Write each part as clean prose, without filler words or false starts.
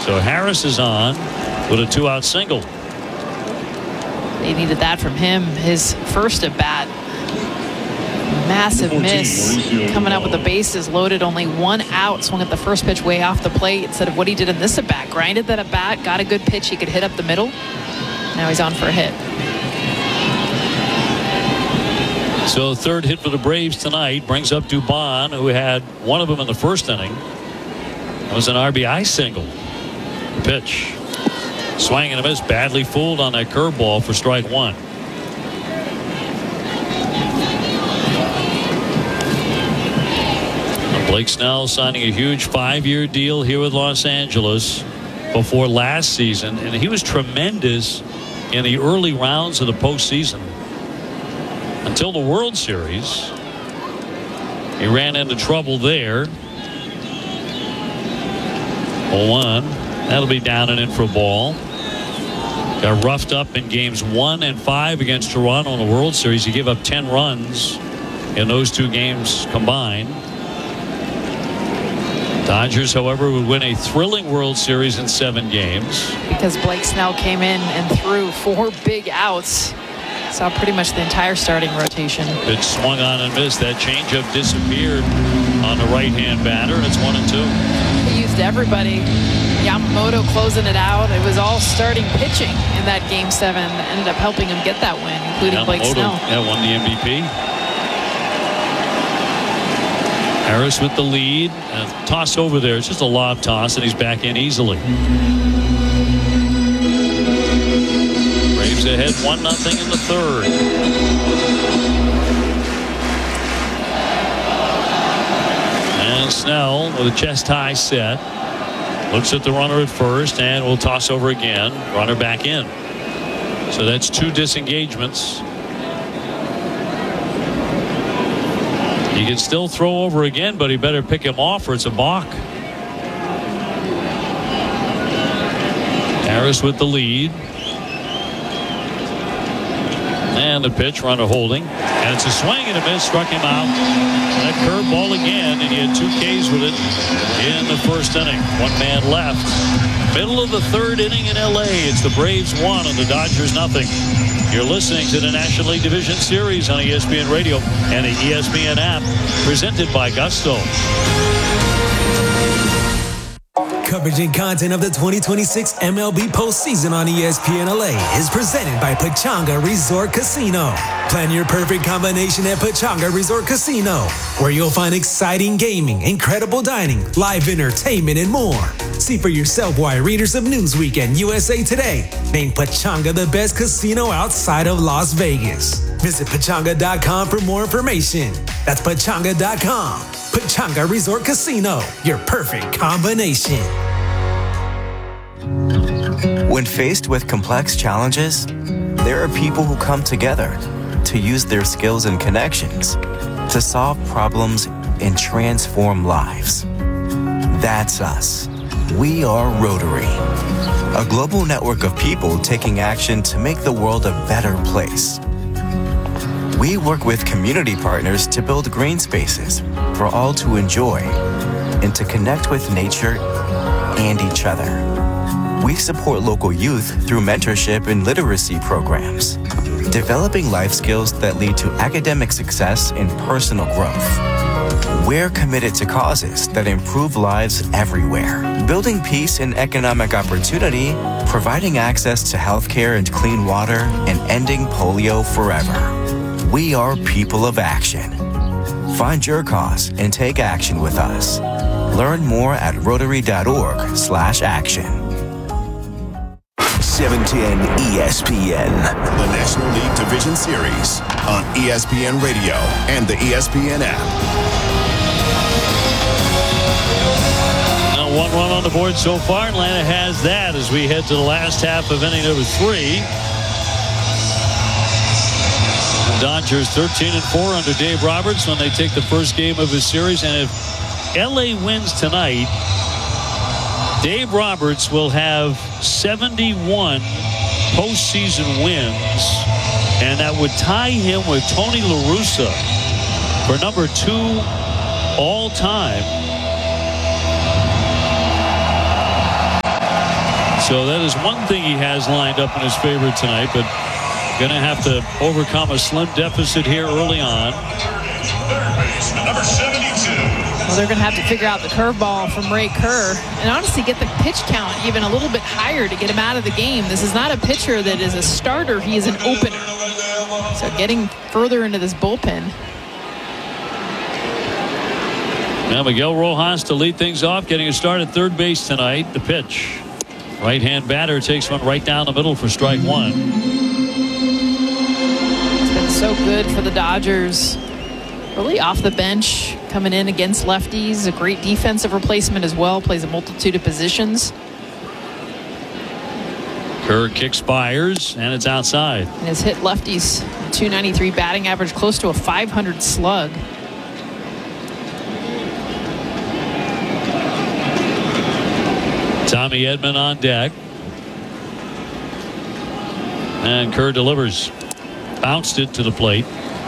So Harris is on with a 2-out single. They needed that from him. His first at bat. Massive miss. Coming out with the bases loaded, only 1 out. Swung at the first pitch way off the plate instead of what he did in this at bat. Grinded that at bat, got a good pitch he could hit up the middle. Now he's on for a hit. So third hit for the Braves tonight brings up Dubon, who had one of them in the first inning. It was an RBI single. Pitch. Swing and a miss. Badly fooled on that curveball for strike one. Blake Snell signing a huge 5-year deal here with Los Angeles before last season, and he was tremendous in the early rounds of the postseason until the World Series. He ran into trouble there. 0-1. That'll be down and in for a ball. Got roughed up in games 1 and 5 against Toronto in the World Series. He gave up 10 runs in those 2 games combined. Dodgers, however, would win a thrilling World Series in 7 games. Because Blake Snell came in and threw 4 big outs. Saw pretty much the entire starting rotation. Pitch swung on and missed. That changeup disappeared on the right-hand batter, and it's 1-2. He used everybody. Yamamoto closing it out. It was all starting pitching in that Game 7 that ended up helping him get that win, including Blake Snell. Yeah, won the MVP. Harris with the lead. Toss over there. It's just a lob toss, and he's back in easily. Braves ahead 1-0 in the third. And Snell with a chest high set. Looks at the runner at first and will toss over again. Runner back in. So that's 2 disengagements. He can still throw over again, but he better pick him off or it's a balk. Harris with the lead. And the pitch, runner holding. And it's a swing and a miss, struck him out. That curveball again, and he had 2 Ks with it in the first inning. 1 man left. Middle of the third inning in LA. It's the Braves 1 and the Dodgers 0. You're listening to the National League Division Series on ESPN Radio and the ESPN app, presented by Gusto. Coverage and content of the 2026 MLB postseason on ESPN LA is presented by Pechanga Resort Casino. Plan your perfect combination at Pechanga Resort Casino, where you'll find exciting gaming, incredible dining, live entertainment, and more. See for yourself why readers of Newsweek and USA Today named Pechanga the best casino outside of Las Vegas. Visit Pechanga.com for more information. That's Pechanga.com. Pechanga Resort Casino, your perfect combination. When faced with complex challenges, there are people who come together to use their skills and connections to solve problems and transform lives. That's us. We are Rotary, a global network of people taking action to make the world a better place. We work with community partners to build green spaces for all to enjoy and to connect with nature and each other. We support local youth through mentorship and literacy programs, developing life skills that lead to academic success and personal growth. We're committed to causes that improve lives everywhere, building peace and economic opportunity, providing access to healthcare and clean water, and ending polio forever. We are people of action. Find your cause and take action with us. Learn more at Rotary.org/action. 710 ESPN. The National League Division Series on ESPN Radio and the ESPN app. Now 1 run on the board so far. Atlanta has that as we head to the last half of inning number 3. The Dodgers 13-4 under Dave Roberts when they take the first game of his series. And if LA wins tonight, Dave Roberts will have 71 postseason wins, and that would tie him with Tony La Russa for number 2 all time. So that is one thing he has lined up in his favor tonight, but going to have to overcome a slim deficit here early on. Number 72. Well, they're going to have to figure out the curveball from Ray Kerr and honestly get the pitch count even a little bit higher to get him out of the game. This is not a pitcher that is a starter. He is an opener. So getting further into this bullpen. Now Miguel Rojas to lead things off, getting a start at third base tonight. The pitch. Right-hand batter takes one right down the middle for strike one. It's been so good for the Dodgers. Really off the bench, coming in against lefties. A great defensive replacement as well. Plays a multitude of positions. Kerr kicks fires, and it's outside. And has hit lefties. 293 batting average, close to a 500 slug. Tommy Edman on deck. And Kerr delivers. Bounced it to the plate.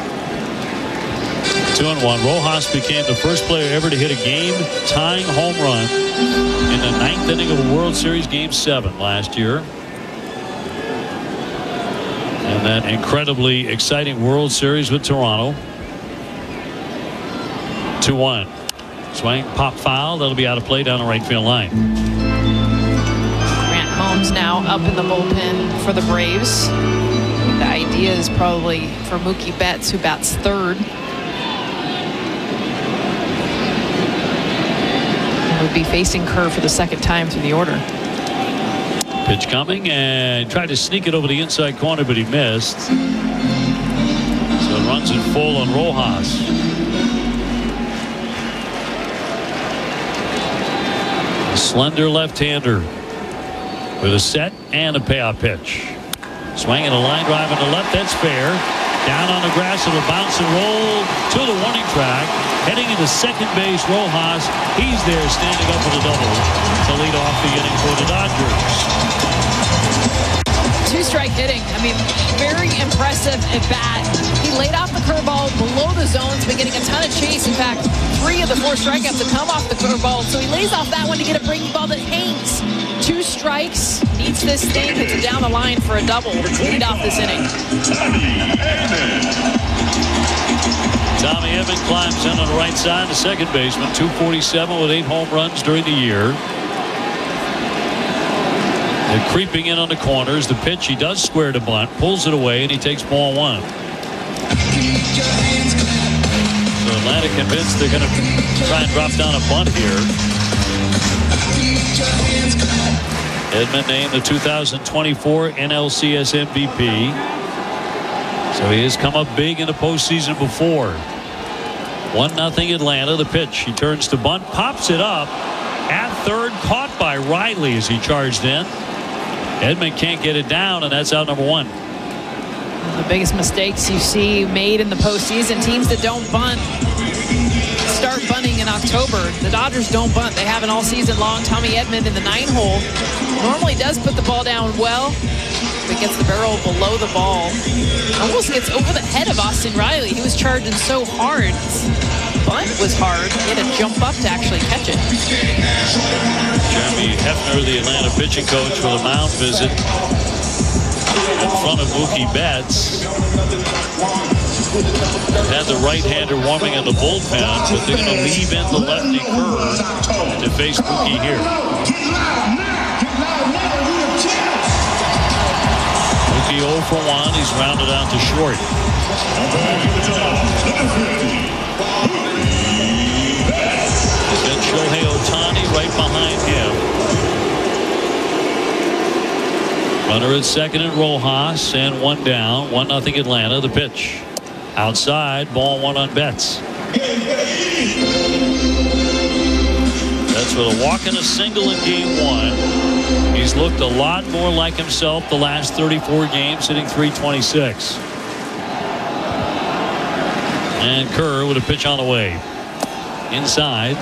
2-1. Rojas became the first player ever to hit a game-tying home run in the 9th inning of a World Series Game 7 last year. And that incredibly exciting World Series with Toronto. 2-1. Swing, pop foul. That'll be out of play down the right field line. Grant Holmes now up in the bullpen for the Braves. The idea is probably for Mookie Betts, who bats third. Would be facing Kerr for the second time through the order. Pitch coming, and tried to sneak it over the inside corner, but he missed. So it runs it full on Rojas. A slender left-hander with a set and a payoff pitch. Swinging a line drive into left. That's fair. Down on the grass, it'll bounce and roll to the warning track. Heading into second base, Rojas. He's there standing up with a double to lead off the inning for the Dodgers. Two-strike hitting. I mean, very impressive at bat. He laid off the curveball below the zones, been getting a ton of chase. In fact, 3 of the 4 strikeouts have come off the curveball. So he lays off that one to get a breaking ball that hangs. 2 strikes. Needs this thing. Hits it down the line for a double to lead off this inning. Tommy Edman climbs in on the right side, the second baseman. 247 with 8 home runs during the year. They're creeping in on the corners. The pitch, he does square to bunt, pulls it away, and he takes ball 1. So Atlanta convinced they're going to try and drop down a bunt here. Edman named the 2024 NLCS MVP. So he has come up big in the postseason before. 1-0 Atlanta. The pitch. He turns to bunt, pops it up at third, caught by Riley as he charged in. Edman can't get it down, and that's out number 1. The biggest mistakes you see made in the postseason. Teams that don't bunt start bunting in October. The Dodgers don't bunt. They haven't all season long. Tommy Edman in the 9-hole normally does put the ball down well, but gets the barrel below the ball. Almost gets over the head of Austin Riley. He was charging so hard. Bunt was hard. He had to jump up to actually catch it. Jeremy Hefner, the Atlanta pitching coach, for the mound visit in front of Mookie Betts. Had the right-hander warming in the bullpen, but they're going to leave in the lefty Kerr to face Mookie here. Mookie 0 for 1. He's rounded out to short. Then Shohei Ohtani right behind him. Runner at second at Rojas, and 1 down. 1-0 Atlanta. The pitch. Outside, ball 1 on Betts. That's with a walk and a single in game 1. He's looked a lot more like himself the last 34 games, hitting .326. And Kerr with a pitch on the way. Inside.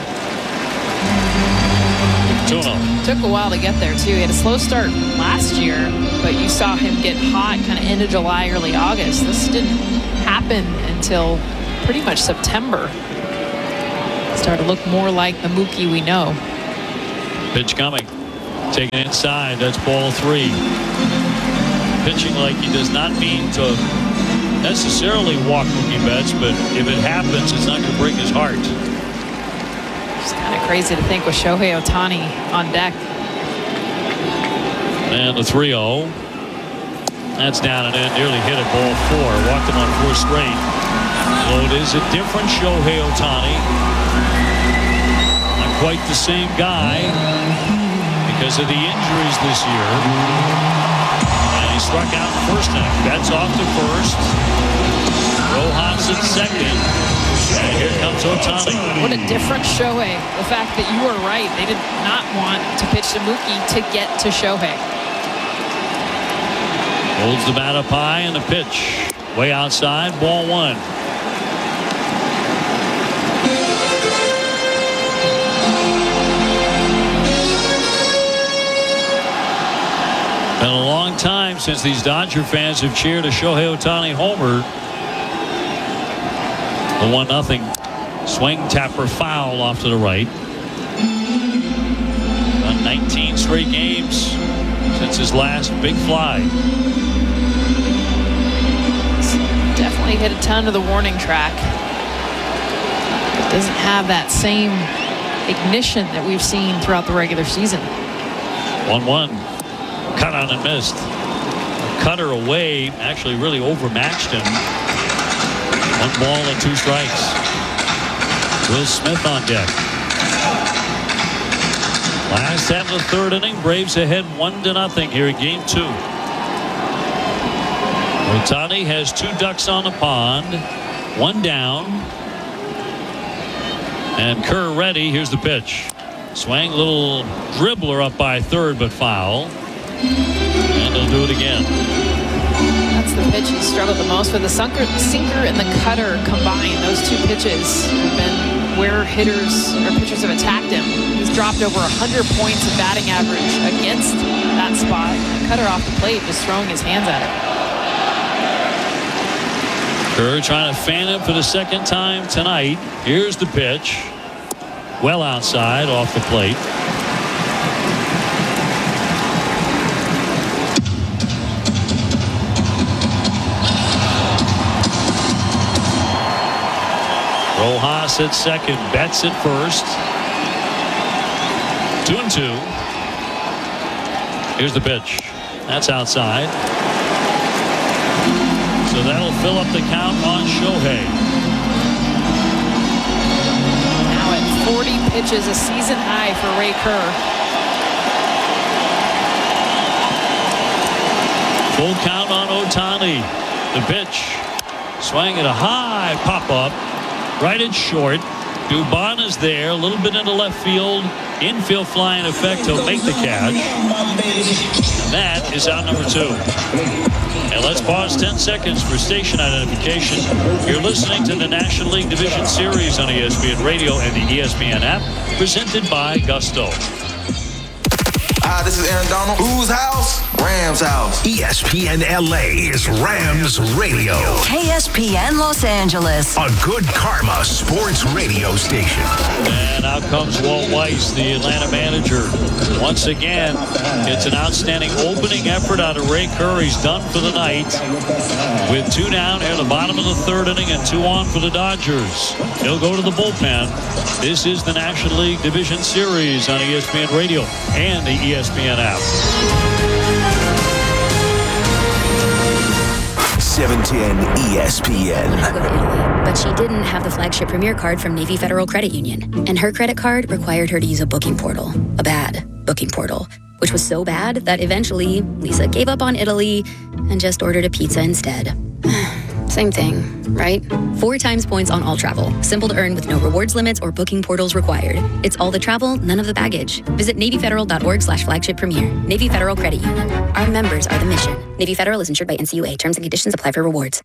2-0. Took a while to get there, too. He had a slow start last year, but you saw him get hot kind of end of July, early August. This didn't happen until pretty much September. Started to look more like the Mookie we know. Pitch coming. Taken inside. That's ball 3. Pitching like he does not mean to necessarily walk Mookie Betts, but if it happens, it's not going to break his heart. It's kind of crazy to think with Shohei Ohtani on deck. And the 3-0. That's down and in. Nearly hit it, ball 4. Walked him on 4 straight. So it is a different Shohei Ohtani. Not quite the same guy because of the injuries this year. And he struck out in the first inning. Betts off to first. Rojas at second. And here comes Ohtani. What a different Shohei. The fact that you were right. They did not want to pitch to Mookie to get to Shohei. Holds the bat up high and the pitch. Way outside, ball 1. Been a long time since these Dodger fans have cheered a Shohei Ohtani homer. The 1-0 swing tapper foul off to the right. 19 straight games since his last big fly. Definitely hit a ton of the warning track. It doesn't have that same ignition that we've seen throughout the regular season. 1-1. Cut on and missed. Cutter away actually really overmatched him. 1 ball and 2 strikes. Will Smith on deck. Last half of the 3rd inning, Braves ahead 1-0 here in game 2. Ohtani has 2 ducks on the pond, 1 down. And Kerr ready. Here's the pitch. Swing, little dribbler up by third, but foul. And they'll do it again. That's the pitch he struggled the most with. The sinker and the cutter combined. Those 2 pitches have been where hitters or pitchers have attacked him. He's dropped over 100 points in batting average against that spot. The cutter off the plate, just throwing his hands at it. Kerr trying to fan him for the 2nd time tonight. Here's the pitch. Well outside, off the plate. Rojas at second, Betts at first. 2-2. Here's the pitch. That's outside. So that'll fill up the count on Shohei. Now at 40 pitches, a season high for Ray Kerr. Full count on Ohtani. The pitch. Swing at a high pop-up. Right at short. Dubon is there. A little bit into left field. Infield fly in effect. He'll make the catch. And that is out number 2. And let's pause 10 seconds for station identification. You're listening to the National League Division Series on ESPN Radio and the ESPN app, presented by Gusto. Hi, this is Aaron Donald. Whose house? Rams house. ESPN LA is Rams Radio. KSPN Los Angeles. A good karma sports radio station. And out comes Walt Weiss, the Atlanta manager. Once again, it's an outstanding opening effort out of Ray Kerr. He's done for the night with 2 down here at the bottom of the 3rd inning and 2 on for the Dodgers. He'll go to the bullpen. This is the National League Division Series on ESPN Radio and the ESPN app. 710 ESPN. Go to Italy, but she didn't have the flagship Premier card from Navy Federal Credit Union, and her credit card required her to use a booking portal, a bad booking portal, which was so bad that eventually Lisa gave up on Italy and just ordered a pizza instead. Same thing, right? 4 times points on all travel. Simple to earn with no rewards limits or booking portals required. It's all the travel, none of the baggage. Visit NavyFederal.org/flagship premier. Navy Federal Credit Union. Our members are the mission. Navy Federal is insured by NCUA. Terms and conditions apply for rewards.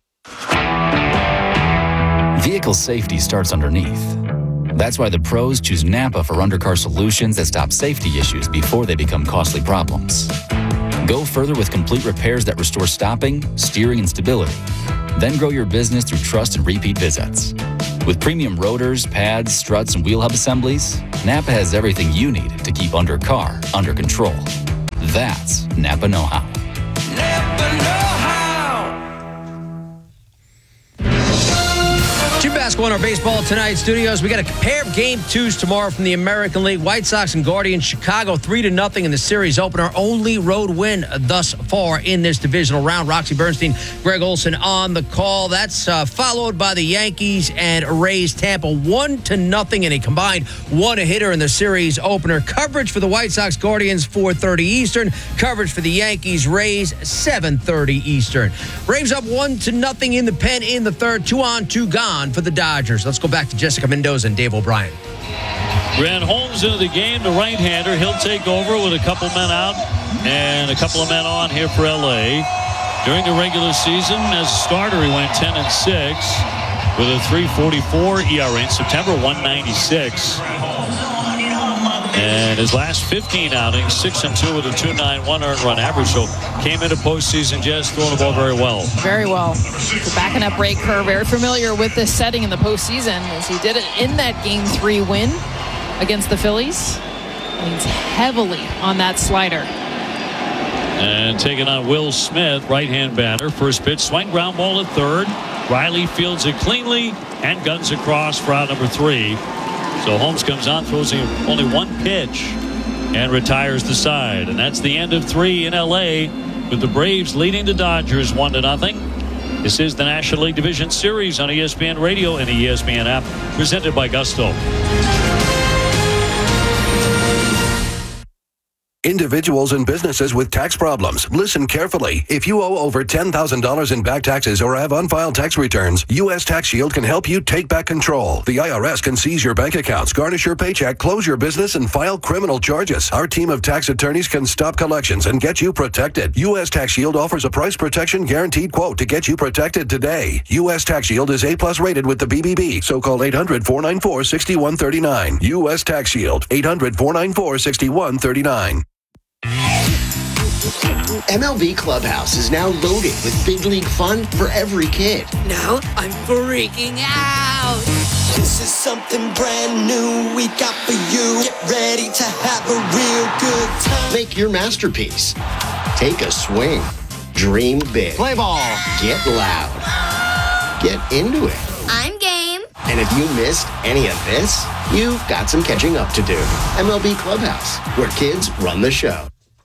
Vehicle safety starts underneath. That's why the pros choose Napa for undercar solutions that stop safety issues before they become costly problems. Go further with complete repairs that restore stopping, steering, and stability. Then grow your business through trust and repeat visits. With premium rotors, pads, struts, and wheel hub assemblies, Napa has everything you need to keep undercar under control. That's Napa know-how. Napa know-how. Jim Basketball in our baseball tonight studios. We got a pair of game twos tomorrow from the American League. White Sox and Guardians. Chicago 3-0 in the series opener. Only road win thus far in this divisional round. Roxy Bernstein, Greg Olson on the call. That's followed by the Yankees and Rays. Tampa 1-0 in a combined one-hitter in the series opener. Coverage for the White Sox Guardians 4:30 Eastern. Coverage for the Yankees Rays 7:30 Eastern. Braves up 1-0 in the pen in the third. 2 on, 2 gone for the Dodgers. Let's go back to Jessica Mendoza and Dave O'Brien. Grant Holmes into the game, the right-hander. He'll take over with a couple men out and a couple of men on here for L.A. During the regular season, as a starter, he went 10-6 with a 3.44 ERA. In September, 1.96. And his last 15 outings, 6-2 with a 2.91 earned run average. So came into postseason just throwing the ball very well. Very well. The backing up Ray Kerr, very familiar with this setting in the postseason, as he did it in that Game 3 win against the Phillies. Leans heavily on that slider. And taking on Will Smith, right-hand batter. First pitch, swing, ground ball at third. Riley fields it cleanly and guns across for out number 3. So Holmes comes on, throws only one pitch, and retires the side. And that's the end of 3 in L.A. with the Braves leading the Dodgers 1-0. This is the National League Division Series on ESPN Radio and the ESPN app, presented by Gusto. Individuals and businesses with tax problems. Listen carefully. If you owe over $10,000 in back taxes or have unfiled tax returns, U.S. Tax Shield can help you take back control. The IRS can seize your bank accounts, garnish your paycheck, close your business, and file criminal charges. Our team of tax attorneys can stop collections and get you protected. U.S. Tax Shield offers a price protection guaranteed quote to get you protected today. U.S. Tax Shield is A+ rated with the BBB, so call 800-494-6139. U.S. Tax Shield, 800-494-6139. MLB Clubhouse is now loaded with big league fun for every kid. Now I'm freaking out. This is something brand new we got for you. Get ready to have a real good time. Make your masterpiece. Take a swing. Dream big. Play ball. Get loud. Get into it. I'm game. And if you missed any of this, you've got some catching up to do. MLB Clubhouse, where kids run the show.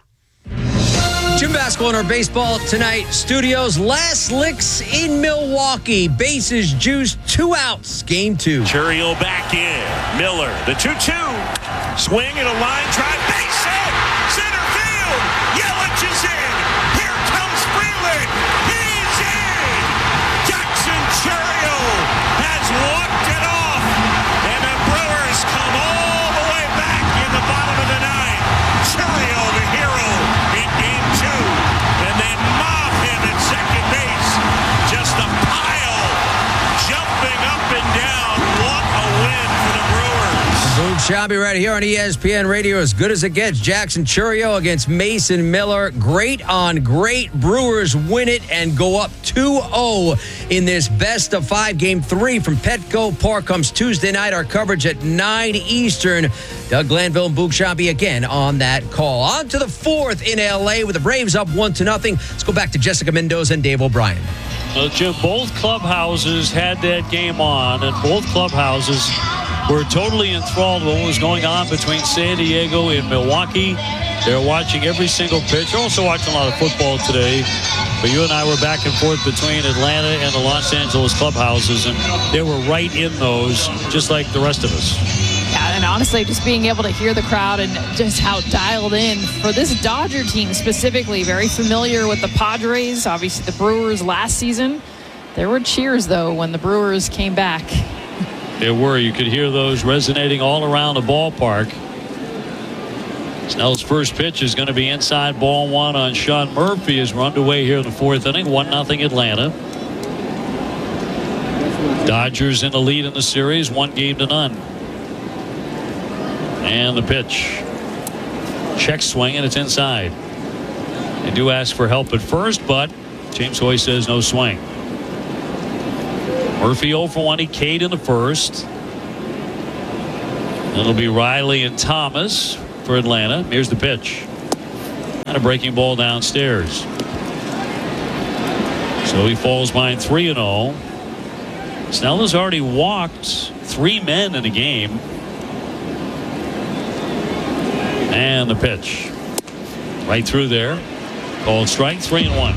Jim Basketball in our baseball tonight studios. Last licks in Milwaukee. Bases juiced, 2 outs. Game 2. Churiel back in. Miller, the 2-2. Swing and a line drive. Base hit. Center field. Yelich is in. Here comes Freeland. He's in. Jackson Churiel has walked it off. And the Brewers come all the way back in the bottom of the 9th. Churiel, the hero, in game 2. And then mob him at second base. Just a pile jumping up and down. What a win for the Brewers. Boog Sciambi right here on ESPN Radio. As good as it gets. Jackson Churiel against Mason Miller. Great on great. Brewers win it and go up 2-0 in this best-of-5 Game 3 from Petco Park. Comes Tuesday night. Our coverage at 9 Eastern. Doug Glanville and Boog Sciambi again on that call. On to the 4th in L.A. with the Braves up 1-0. Let's go back to Jessica Mendoza and Dave O'Brien. Well, Jim, both clubhouses had that game on, and both clubhouses were totally enthralled with what was going on between San Diego and Milwaukee. They're watching every single pitch. They're also watching a lot of football today. But you and I were back and forth between Atlanta and the Los Angeles clubhouses, and they were right in those, just like the rest of us. Yeah, and honestly, just being able to hear the crowd and just how dialed in for this Dodger team specifically, very familiar with the Padres, obviously the Brewers last season. There were cheers, though, when the Brewers came back. There were. You could hear those resonating all around the ballpark. Snell's first pitch is going to be inside ball 1 on Sean Murphy as we're underway here in the 4th inning. 1-0 Atlanta. Dodgers in the lead in the series, 1-0. And the pitch. Check swing, and it's inside. They do ask for help at first, but James Hoy says no swing. Murphy 0 for 1. He K'd in the first. It'll be Riley and Thomas for Atlanta. Here's the pitch. And a breaking ball downstairs. So he falls behind 3-0. Snell has already walked 3 men in a game. And the pitch. Right through there. Called strike, 3-1.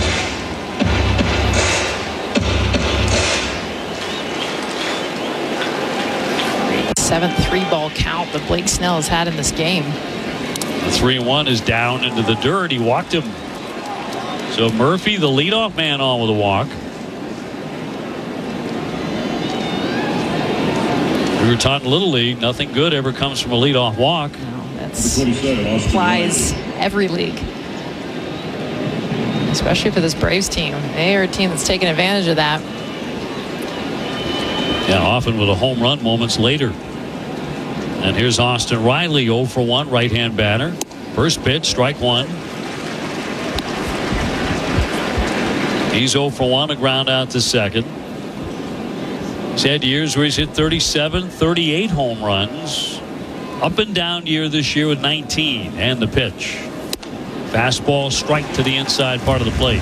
Seventh 3-ball count that Blake Snell has had in this game. The 3-1 is down into the dirt. He walked him. So Murphy, the leadoff man, on with a walk. We were taught in Little League, nothing good ever comes from a leadoff walk. No, that's applies every league. Especially for this Braves team. They are a team that's taking advantage of that. Yeah, often with a home run moments later. And here's Austin Riley, 0 for 1, right-hand batter. First pitch, strike 1. He's 0 for 1, a ground out to second. He's had years where he's hit 37, 38 home runs. Up and down year this year with 19. And the pitch. Fastball, strike to the inside part of the plate.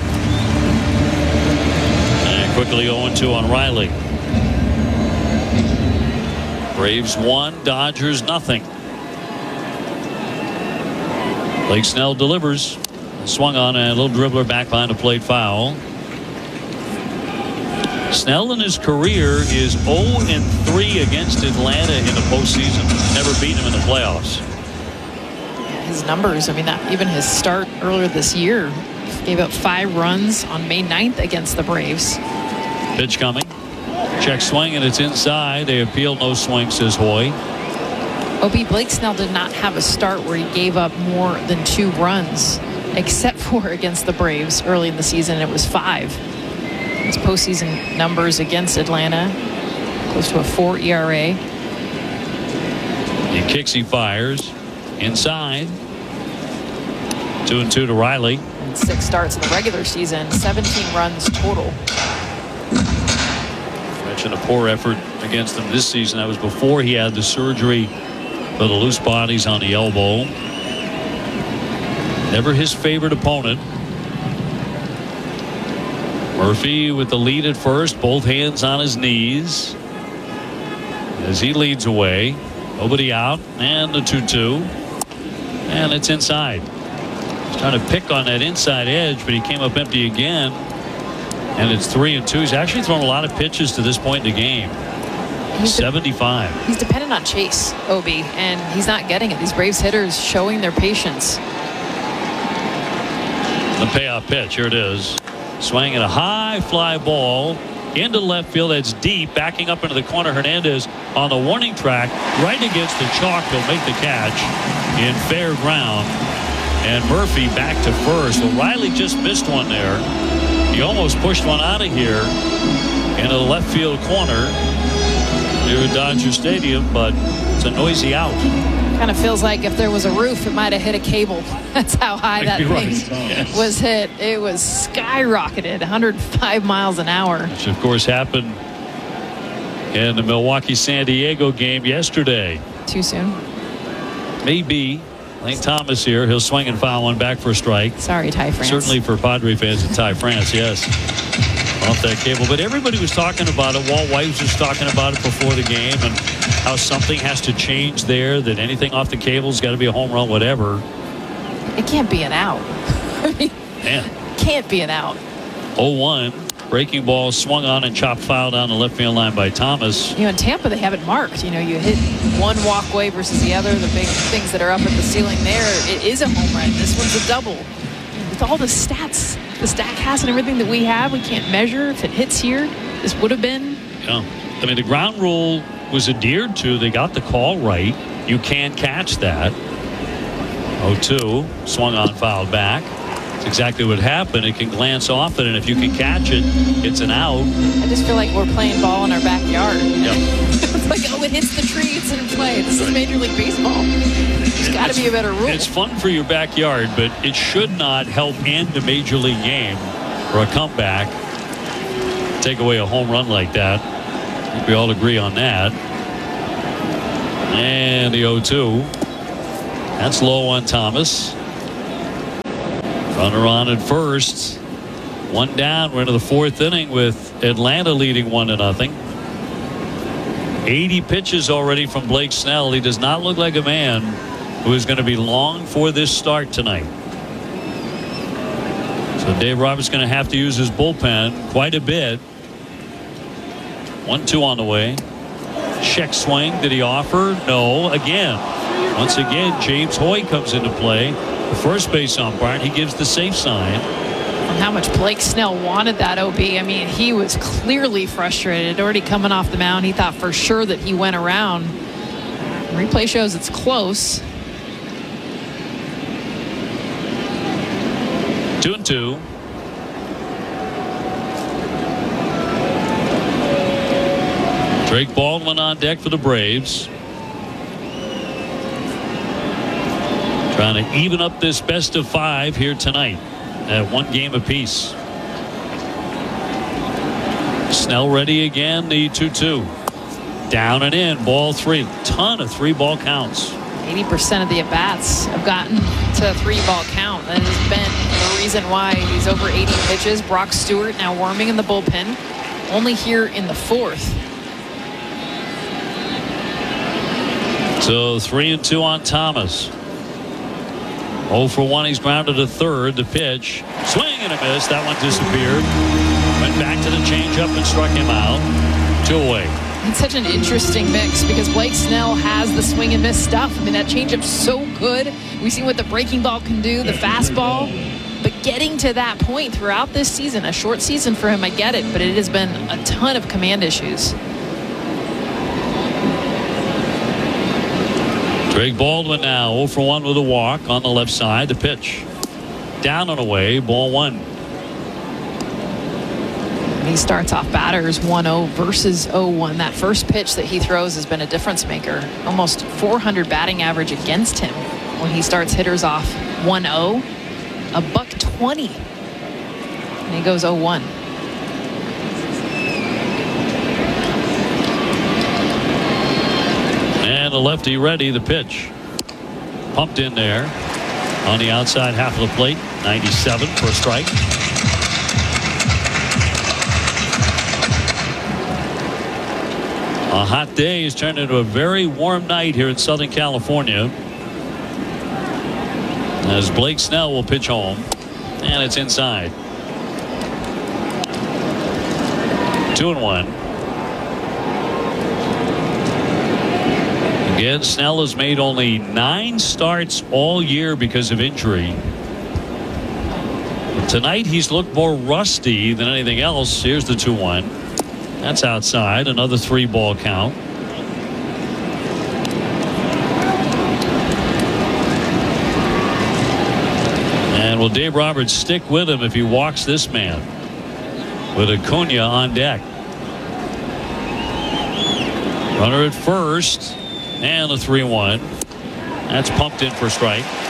And quickly 0-2 on Riley. Braves 1, Dodgers nothing. Blake Snell delivers. Swung on a little dribbler back behind a plate foul. Snell in his career is 0-3 against Atlanta in the postseason. Never beat him in the playoffs. His numbers, I mean, even his start earlier this year, gave up 5 runs on May 9th against the Braves. Pitch coming. Check swing, and it's inside. They appeal, no swing, says Hoy. OB, Blake Snell did not have a start where he gave up more than 2 runs, except for against the Braves early in the season. It was 5. His postseason numbers against Atlanta, close to a 4 ERA. He kicks, he fires. Inside. 2-2 to Riley. And 6 starts in the regular season, 17 runs total. Mentioned a poor effort against him this season. That was before he had the surgery for the loose bodies on the elbow. Never his favorite opponent. Murphy with the lead at first, both hands on his knees as he leads away. Nobody out, and the 2-2, and it's inside. He's trying to pick on that inside edge, but he came up empty again, and it's 3-2. He's actually thrown a lot of pitches to this point in the game. 75. He's dependent on chase, OB, and he's not getting it. These Braves hitters showing their patience. The payoff pitch, here it is. Swinging a high fly ball into left field. That's deep. Backing up into the corner. Hernandez on the warning track. Right against the chalk. He'll make the catch in fair ground. And Murphy back to first. Well, Riley just missed one there. He almost pushed one out of here into the left field corner here at Dodger Stadium, but it's a noisy out. Kind of feels like if there was a roof, it might have hit a cable. That's how high that thing was hit. It was skyrocketed, 105 miles an hour. Which, of course, happened in the Milwaukee-San Diego game yesterday. Too soon? Maybe. Lane Thomas here. He'll swing and foul one back for a strike. Sorry, Ty France. Certainly for Padre fans and Ty France, yes. Off that cable. But everybody was talking about it. Walt White was talking about it before the game and how something has to change there, that anything off the cable's got to be a home run, whatever. It can't be an out. I mean, Man. Can't be an out. 0-1. Breaking ball swung on and chopped foul down the left field line by Thomas. You know, in Tampa, they have it marked. You know, you hit one walkway versus the other. The big things that are up at the ceiling there, it is a home run. This one's a double. With all the stats, the StatCast and everything that we have, we can't measure if it hits here. This would have been. Yeah. I mean, the ground rule was adhered to. They got the call right. You can catch that. 0-2. Swung on, fouled back. That's exactly what happened. It can glance off it, and if you can catch it, it's an out. I just feel like we're playing ball in our backyard. Yep. It's like, oh, it hits the tree, it's in play. This is Major League Baseball. There's got to be a better rule. It's fun for your backyard, but it should not help end a Major League game or a comeback take away a home run like that. I think we all agree on that. And the 0-2. That's low on Thomas. Runner on at first. One down. We're into the fourth inning with Atlanta leading 1-0. 80 pitches already from Blake Snell. He does not look like a man who is going to be long for this start tonight. So Dave Roberts going to have to use his bullpen quite a bit. 1-2 on the way. Check swing. Did he offer? No. Again. Once again, James Hoy comes into play. The first base umpire. He gives the safe sign. And how much Blake Snell wanted that OB. I mean, he was clearly frustrated. Already coming off the mound. He thought for sure that he went around. Replay shows it's close. 2-2. Drake Baldwin on deck for the Braves. Trying to even up this best of 5 here tonight at 1 game apiece. Snell ready again. The 2-2. Down and in. Ball 3. Ton of 3-ball counts. 80% of the at-bats have gotten to a 3-ball count. That has been the reason why he's over 80 pitches. Brock Stewart now warming in the bullpen. Only here in the 4th. So 3-2 on Thomas. 0 for 1. He's grounded to third. The pitch. Swing and a miss. That one disappeared. Went back to the changeup and struck him out. 2 away. It's such an interesting mix because Blake Snell has the swing and miss stuff. I mean, that changeup's so good. We've seen what the breaking ball can do, the fastball. But getting to that point throughout this season, a short season for him, I get it, but it has been a ton of command issues. Drake Baldwin now 0 for 1 with a walk on the left side. The pitch. Down and away. Ball 1. He starts off batters 1-0 versus 0-1. That first pitch that he throws has been a difference maker. Almost 400 batting average against him when he starts hitters off 1-0. A $120. And he goes 0-1. And the lefty ready. The pitch. Pumped in there on the outside half of the plate. 97 for a strike. A hot day has turned into a very warm night here in Southern California. As Blake Snell will pitch home. And it's inside. 2-1. Again, Snell has made only 9 starts all year because of injury. Tonight he's looked more rusty than anything else. Here's the 2-1. That's outside. Another 3-ball count. And will Dave Roberts stick with him if he walks this man? With Acuna on deck. Runner at first. And a 3-1. That's pumped in for strike.